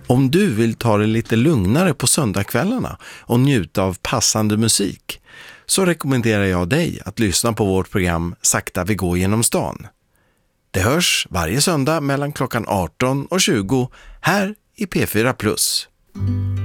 Om du vill ta det lite lugnare på söndagskvällarna och njuta av passande musik så rekommenderar jag dig att lyssna på vårt program Sakta vi går genom stan. Det hörs varje söndag mellan klockan 18 och 20 här i P4+.